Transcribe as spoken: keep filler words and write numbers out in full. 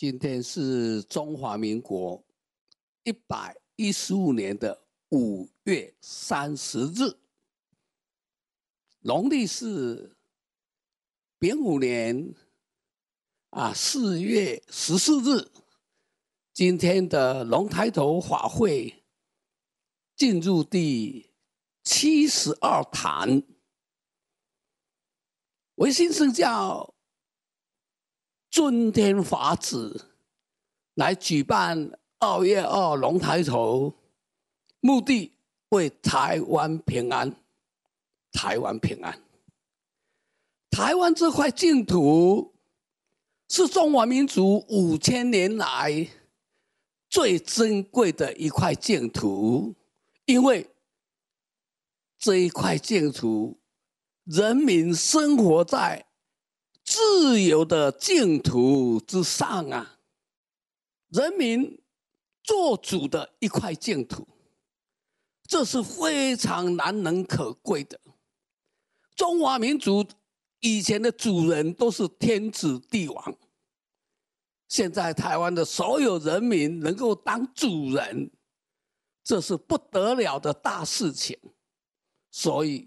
今天是中华民国一百一十五年的五月三十日，农历是丙午年啊四月十四日。今天的龙抬头法会进入第七十二坛，唯心圣教尊天法旨来举办二月二龙抬头，目的为台湾平安。台湾平安，台湾这块净土是中华民族五千年来最珍贵的一块净土，因为这一块净土，人民生活在自由的净土之上啊，人民做主的一块净土，这是非常难能可贵的。中华民族以前的主人都是天子帝王，现在台湾的所有人民能够当主人，这是不得了的大事情。所以